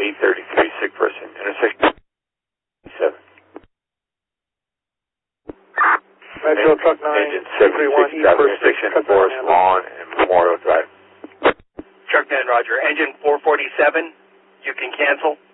833, sick person, intersection 7. Metro Truck 9, Engine 76, driving intersection Forest Lawn and Memorial Drive. Truck 9, roger. Engine 447, you can cancel.